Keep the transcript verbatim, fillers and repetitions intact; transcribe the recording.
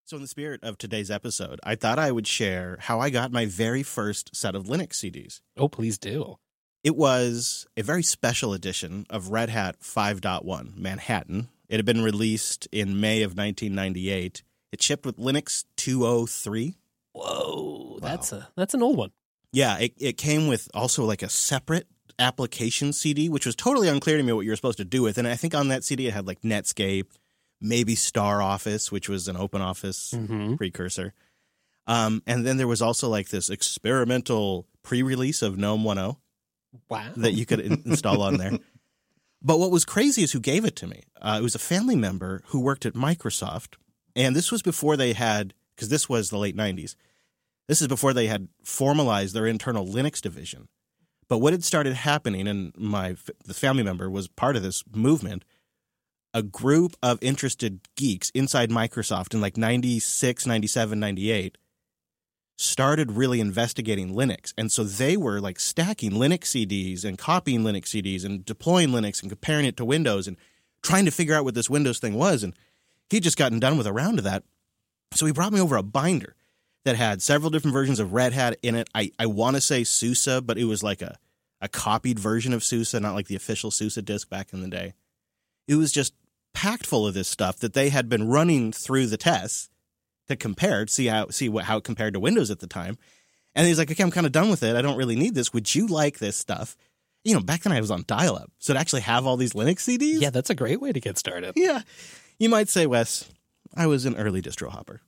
So in the spirit of today's episode, I thought I would share how I got my very first set of Linux C Ds. Oh, please do. It was a very special edition of Red Hat five point one Manhattan. It had been released in May of nineteen ninety-eight. It shipped with Linux two point oh three. Whoa, that's wow. a that's an old one. Yeah, it, it came with also like a separate application C D, which was totally unclear to me what you were supposed to do with. And I think on that C D it had like Netscape, maybe Star Office, which was an open office mm-hmm. precursor. Um, and then there was also like this experimental pre-release of GNOME one point oh. Wow. That you could in- install on there. But what was crazy is who gave it to me. Uh, it was a family member who worked at Microsoft. And this was before they had, because this was the late nineties, this is before they had formalized their internal Linux division. But what had started happening, and my the family member was part of this movement, a group of interested geeks inside Microsoft in like ninety-six, ninety-seven, ninety-eight started really investigating Linux. And so they were like stacking Linux C Ds and copying Linux C Ds and deploying Linux and comparing it to Windows and trying to figure out what this Windows thing was. And he'd just gotten done with a round of that. So he brought me over a binder that had several different versions of Red Hat in it. I, I want to say SUSE, but it was like a, a copied version of SUSE, not like the official SUSE disk back in the day. It was just packed full of this stuff that they had been running through the tests to compare, to see how see what how it compared to Windows at the time. And he's like, okay, I'm kind of done with it. I don't really need this. Would you like this stuff? You know, back then I was on dial-up, so to actually have all these Linux C Ds. Yeah, that's a great way to get started. Yeah. You might say, Wes, I was an early distro hopper.